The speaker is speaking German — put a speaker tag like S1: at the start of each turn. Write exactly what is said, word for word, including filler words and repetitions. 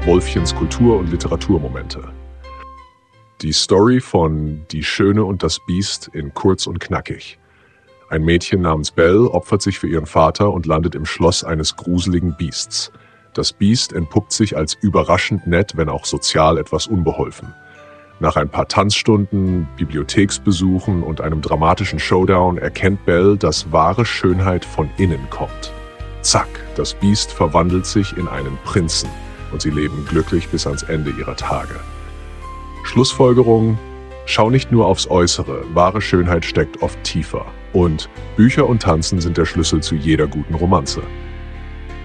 S1: Wolfchens Kultur- und Literaturmomente. Die Story von Die Schöne und das Biest in kurz und knackig. Ein Mädchen namens Belle opfert sich für ihren Vater und landet im Schloss eines gruseligen Biests. Das Biest entpuppt sich als überraschend nett, wenn auch sozial etwas unbeholfen. Nach ein paar Tanzstunden, Bibliotheksbesuchen und einem dramatischen Showdown erkennt Belle, dass wahre Schönheit von innen kommt. Zack, das Biest verwandelt sich in einen Prinzen und sie leben glücklich bis ans Ende ihrer Tage. Schlussfolgerung: Schau nicht nur aufs Äußere, wahre Schönheit steckt oft tiefer. Und Bücher und Tanzen sind der Schlüssel zu jeder guten Romanze.